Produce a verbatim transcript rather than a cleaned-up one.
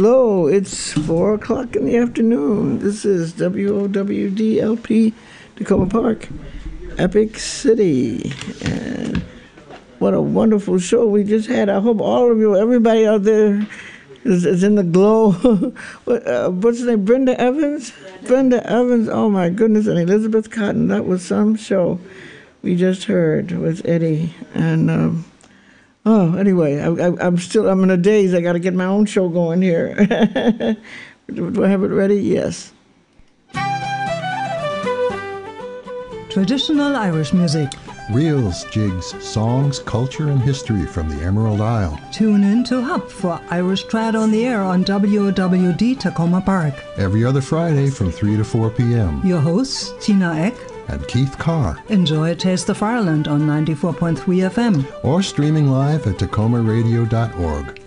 Hello, it's four o'clock in the afternoon. This is W O W D L P Tacoma Park, Epic City. And what a wonderful show we just had. I hope all of you, everybody out there is, is in the glow. what, uh, what's her name? Brenda Evans? Brenda Evans, oh my goodness. And Elizabeth Cotton, that was some show we just heard with Eddie. And, um, oh, anyway, I, I, I'm still, I'm in a daze. I got to get my own show going here. Do I have it ready? Yes. Traditional Irish music. Reels, jigs, songs, culture, and history from the Emerald Isle. Tune in to Hub for Irish Trad on the Air on W O W D Tacoma Park. Every other Friday from three to four p.m. Your hosts, Tina Eck and Keith Carr. Enjoy a taste of Ireland on ninety-four point three F M. Or streaming live at tacoma radio dot org.